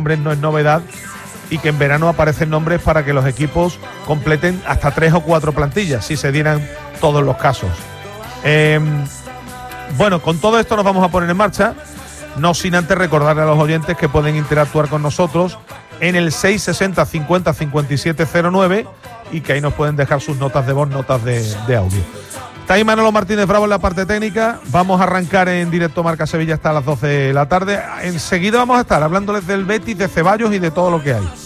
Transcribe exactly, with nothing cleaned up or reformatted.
nombres no es novedad y que en verano aparecen nombres para que los equipos completen hasta tres o cuatro plantillas, si se dieran todos los casos. Eh, bueno, con todo esto nos vamos a poner en marcha, no sin antes recordarle a los oyentes que pueden interactuar con nosotros en el seis sesenta cincuenta cincuenta y siete cero nueve y que ahí nos pueden dejar sus notas de voz, notas de, de audio. Está ahí Manolo Martínez Bravo en la parte técnica. Vamos a arrancar en directo Marca Sevilla hasta las doce de la tarde. Enseguida vamos a estar hablándoles del Betis, de Ceballos y de todo lo que hay.